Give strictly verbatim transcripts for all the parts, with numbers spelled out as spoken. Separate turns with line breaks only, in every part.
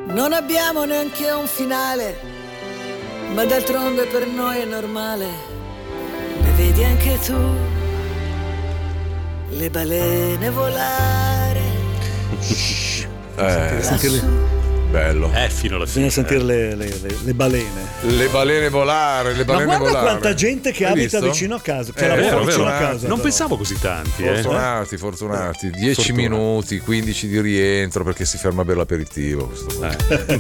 Non abbiamo neanche un finale, ma d'altronde per noi è normale. Ne vedi anche tu le balene volare.
Eh,
Lassù.
bello.
Eh, fino alla fine.
Bisogna sentire le, le, le, le balene.
Le balene volare, le balene
Ma guarda
volare.
quanta gente che
Hai
abita
visto?
vicino a casa, che
Eh,
lavora
vero,
vicino
vero.
a casa.
Non
però.
pensavo così tanti, eh.
Fortunati, fortunati. dieci
Fortuna.
minuti, quindici di rientro perché si ferma per l'aperitivo. Questo qua.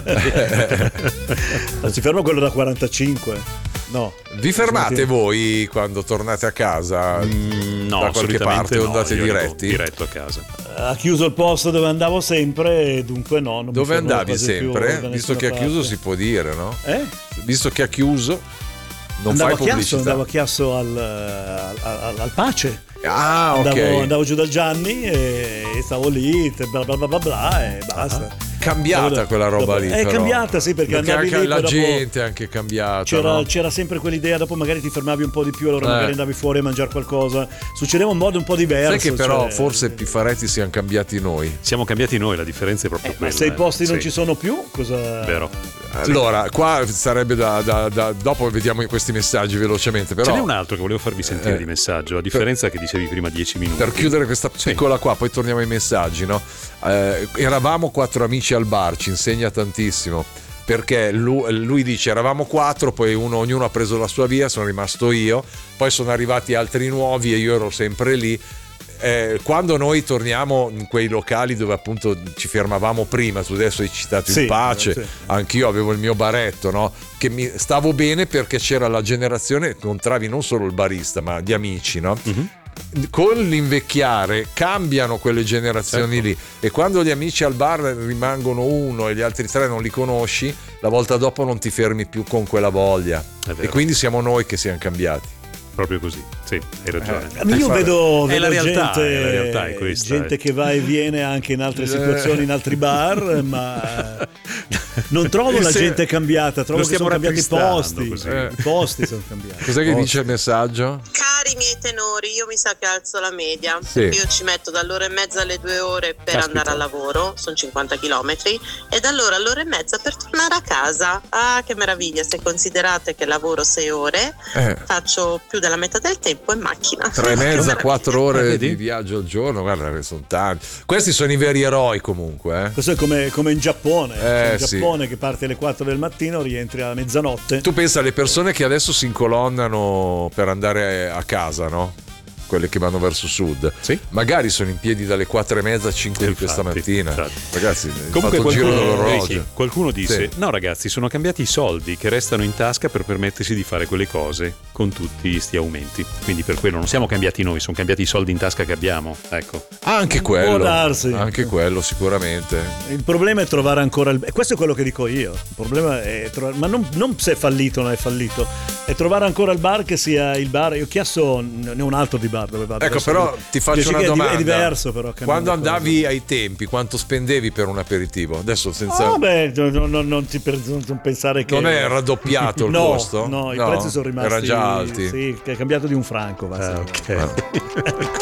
Ma si ferma quello da quarantacinque. No.
Vi fermate voi quando tornate a casa?
Mm, no,
da qualche parte o
no,
andate
io arrivo
diretti?
diretto a casa.
Ha chiuso il posto dove andavo sempre e dunque no. Non mi
Dove
fermo
andavi
quasi più
sempre?
da
Visto
nessuna
che ha chiuso
parte.
si può dire, no?
Eh?
Visto che ha chiuso, non
andavo
fai
a Chiasso,
pubblicità.
andavo a Chiasso al, al, al- al Pace.
Ah, ok.
Andavo, andavo giù dal Gianni e stavo lì, bla bla bla bla, bla e basta.
Cambiata
Dopo-
quella roba
dopo-
lì.
È
però.
cambiata, sì, perché andavi
anche
lì,
la
poi dopo
gente è anche cambiata.
C'era,
no?
c'era sempre quell'idea, dopo magari ti fermavi un po' di più, allora
Eh.
magari andavi fuori a mangiare qualcosa. Succedeva in modo un po' diverso.
Sai che però
cioè-
forse Pifaretti siamo cambiati noi.
Siamo cambiati noi, la differenza è proprio
Ma
quella.
se i
eh.
posti non
Sì.
ci sono più, cosa.
Vero.
Allora, qua sarebbe da, da- da- dopo vediamo questi messaggi velocemente, però
Ce n'è un altro che volevo farvi sentire
Eh.
di messaggio, a differenza che dicevi prima dieci minuti.
per chiudere questa piccola qua, poi torniamo ai messaggi, no? Eh, eravamo quattro amici al bar, ci insegna tantissimo. Perché lui, lui dice eravamo quattro, poi uno, ognuno ha preso la sua via, sono rimasto io, poi sono arrivati altri nuovi e io ero sempre lì. Eh, quando noi torniamo in quei locali dove appunto ci fermavamo prima, tu adesso hai citato
Sì,
il Pace,
sì.
anch'io avevo il mio baretto, no? Che mi stavo bene perché c'era la generazione, incontravi non solo il barista ma gli amici, no?
Mhm.
Con l'invecchiare cambiano quelle generazioni
Certo.
lì e quando gli amici al bar rimangono uno e gli altri tre non li conosci, la volta dopo non ti fermi più con quella voglia
vero.
e quindi siamo noi che siamo cambiati.
Proprio così, sì, hai ragione.
Ma Io vedo,
È
vedo
la realtà,
gente,
è la realtà, è questa,
gente
eh.
che va e viene anche in altre situazioni, in altri bar, ma non trovo la
Se-
gente cambiata, trovo
Lo
che sono
stiamo
cambiati i
rattristando
posti.
così.
Eh.
I posti sono cambiati.
Cos'è che
Posti.
dice il messaggio?
Cari miei tenori, io mi sa che alzo la media.
Sì.
Perché io ci metto dall'ora e mezza alle due ore per
Caspita.
andare al lavoro, sono cinquanta chilometri, e dall'ora all'ora e mezza per tornare a casa. Ah, che meraviglia! Se considerate che lavoro sei ore,
Eh.
faccio più della metà del tempo in macchina.
Tre e
Che
mezza,
meraviglia.
quattro ore
Eh, vedi?
di viaggio al giorno, guarda che sono tanti. Questi sono i veri eroi comunque, eh.
Questo è come, come in Giappone. Cioè, in
Eh, sì.
Giappone che parte alle quattro del mattino, rientri a mezzanotte.
Tu pensa alle persone che adesso si incolonnano per andare a casa, no? Quelle che vanno verso sud.
Sì.
Magari sono in piedi dalle quattro e mezza a cinque di questa
Infatti,
mattina.
infatti.
Ragazzi,
Comunque
ho fatto il giro
qualcuno,
dell'orologio.
Ricky, qualcuno disse:
Sì.
no ragazzi, sono cambiati i soldi che restano in tasca per permettersi di fare quelle cose con tutti sti aumenti. Quindi per quello non siamo cambiati noi, sono cambiati i soldi in tasca che abbiamo. Ecco.
Anche quello.
Può darsi.
Anche quello sicuramente.
Il problema è trovare ancora il. E questo è quello che dico io. Il problema è trovare. Ma non, non se è fallito o non è fallito, è trovare ancora il bar che sia il bar. Io Chiasso ne ho un altro di bar dove vado.
Ecco,
Adesso
però ti faccio
Dici
una
che è di-
domanda.
È diverso, però. ha cambiato
Quando
cosa.
andavi ai tempi, quanto spendevi per un aperitivo? Adesso senza.
Ah, beh, non, non- non ti per- non pensare che.
Non è raddoppiato il
no,
costo?
No, i
No?
prezzi sono rimasti.
Era già alti.
Sì, che è cambiato di un franco. Basta.
ok.